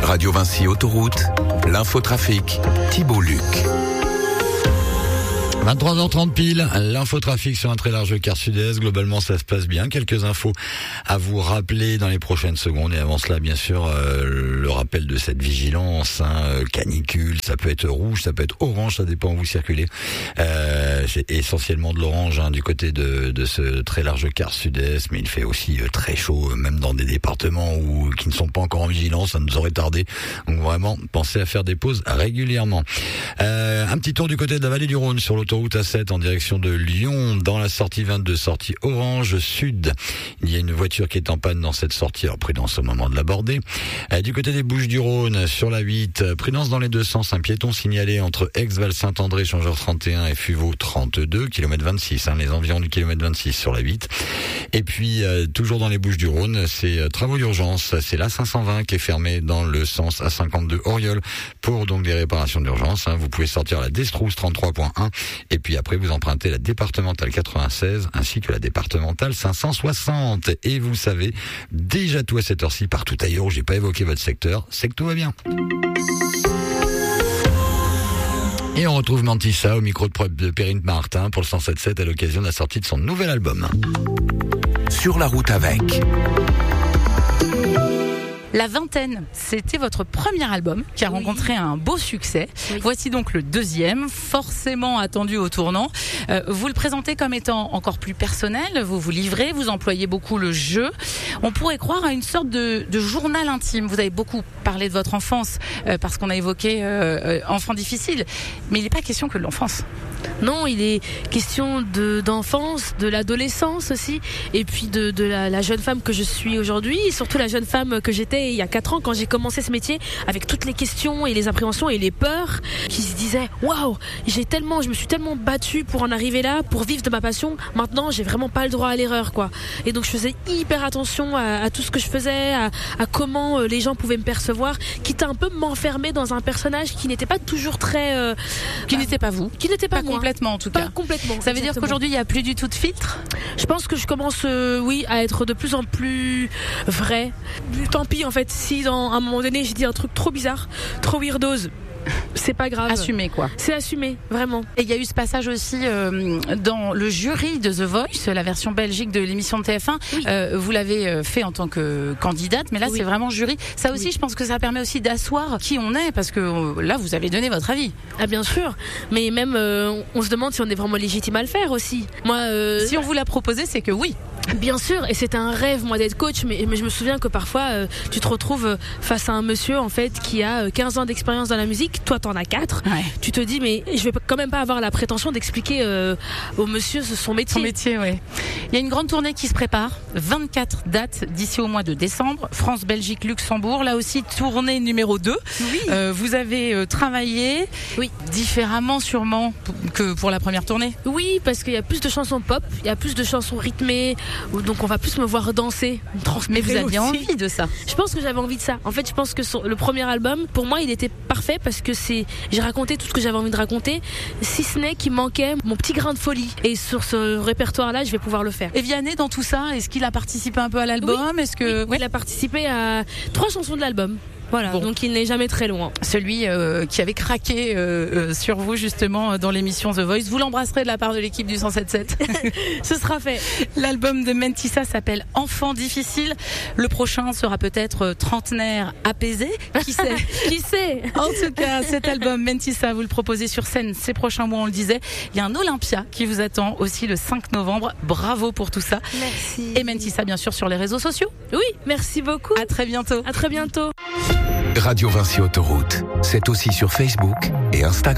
Radio Vinci Autoroute, l'infotrafic, Thibault Luc. 23h30 pile, l'infotrafic sur un très large quart sud-est. Globalement, ça se passe bien. Quelques infos à vous rappeler dans les prochaines secondes. Et avant cela, bien sûr, le rappel de cette vigilance, canicule. Ça peut être rouge, ça peut être orange, ça dépend où vous circulez. C'est essentiellement de l'orange du côté de ce très large quart sud-est. Mais il fait aussi très chaud, même dans des départements qui ne sont pas encore en vigilance. Ça nous aurait tardé. Donc vraiment, pensez à faire des pauses régulièrement. Un petit tour du côté de la vallée du Rhône sur l'autoroute A7 en direction de Lyon, dans la sortie 22, sortie Orange Sud. Il y a une voiture qui est en panne dans cette sortie, alors prudence au moment de l'aborder. Du côté des Bouches-du-Rhône, sur la 8, prudence dans les deux sens, un piéton signalé entre Aix-Val-Saint-André, changeur 31 et Fuveau 32, kilomètre 26, les environs du kilomètre 26 sur la 8. Et puis, toujours dans les Bouches-du-Rhône, c'est travaux d'urgence, c'est la 520 qui est fermée dans le sens A52 Auriol pour donc des réparations d'urgence. Vous pouvez sortir la Destrousse 33.1 et puis après vous empruntez la départementale 96 ainsi que la départementale 560. Et vous savez déjà tout à cette heure-ci, partout ailleurs où j'ai pas évoqué votre secteur, c'est que tout va bien. Et on retrouve Mentissa au micro de Perrine Martin pour le 107.7 à l'occasion de la sortie de son nouvel album. Sur la route avec... La Vingtaine, c'était votre premier album qui a rencontré un beau succès. Oui. Voici donc le deuxième, forcément attendu au tournant. Vous le présentez comme étant encore plus personnel, vous vous livrez, vous employez beaucoup le jeu. On pourrait croire à une sorte de journal intime. Vous avez beaucoup parlé de votre enfance parce qu'on a évoqué enfant difficile, mais il n'est pas question que de l'enfance. Non, il est question d'enfance, de l'adolescence aussi, et puis de la jeune femme que je suis aujourd'hui, et surtout la jeune femme que j'étais il y a 4 ans quand j'ai commencé ce métier, avec toutes les questions et les appréhensions et les peurs, qui se disaient waouh, je me suis tellement battue pour en arriver là, pour vivre de ma passion. Maintenant, j'ai vraiment pas le droit à l'erreur, quoi. Et donc je faisais hyper attention à tout ce que je faisais, à comment les gens pouvaient me percevoir, quitte à un peu m'enfermer dans un personnage qui n'était pas toujours très qui n'était pas vous, qui n'était pas moi. Complètement en tout cas. Pas complètement. Ça veut dire qu'aujourd'hui il n'y a plus du tout de filtre. Je pense que je commence à être de plus en plus vrai. Tant pis en fait si à un moment donné j'ai dit un truc trop bizarre, trop weirdos. C'est pas grave. Assumé quoi. C'est assumé, vraiment. Et il y a eu ce passage aussi dans le jury de The Voice, la version belgique de l'émission de TF1. Oui. Vous l'avez fait en tant que candidate, mais là c'est vraiment jury. Ça aussi, je pense que ça permet aussi d'asseoir qui on est, parce que là vous avez donné votre avis. Ah bien sûr, mais même on se demande si on est vraiment légitime à le faire aussi. Moi, si on vous l'a proposé, c'est que oui. Bien sûr, et c'était un rêve moi d'être coach, mais je me souviens que parfois tu te retrouves face à un monsieur en fait qui a 15 ans d'expérience dans la musique, toi t'en as 4. Ouais. Tu te dis mais je vais quand même pas avoir la prétention d'expliquer au monsieur son métier. Son métier, oui. Il y a une grande tournée qui se prépare, 24 dates d'ici au mois de décembre, France, Belgique, Luxembourg, là aussi tournée numéro 2. Oui. Vous avez travaillé différemment sûrement que pour la première tournée. Oui, parce qu'il y a plus de chansons pop, il y a plus de chansons rythmées, donc on va plus me voir danser. Mais vous aviez envie de ça? Je pense que j'avais envie de ça. En fait, je pense que le premier album, pour moi, il était parfait parce que j'ai raconté tout ce que j'avais envie de raconter, si ce n'est qu'il manquait mon petit grain de folie. Et sur ce répertoire-là, je vais pouvoir le faire. Et Vianney, dans tout ça, est-ce qu'il a participé un peu à l'album? Oui. Il a participé à 3 chansons de l'album. Voilà, bon. Donc il n'est jamais très loin. Celui qui avait craqué sur vous justement dans l'émission The Voice, vous l'embrasserez de la part de l'équipe du 107.7. Ce sera fait. L'album de Mentissa s'appelle Enfant difficile. Le prochain sera peut-être Trentenaire apaisé. Qui sait? Qui sait? En tout cas, cet album Mentissa, vous le proposez sur scène ces prochains mois, on le disait. Il y a un Olympia qui vous attend aussi le 5 novembre. Bravo pour tout ça. Merci. Et Mentissa, bien sûr, sur les réseaux sociaux. Oui, merci beaucoup. À très bientôt. À très bientôt. Radio Vinci Autoroute, c'est aussi sur Facebook et Instagram.